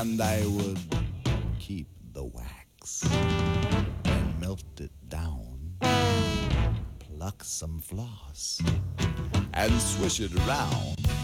And I would keep the wax and melt it down, pluck some floss and swish it around.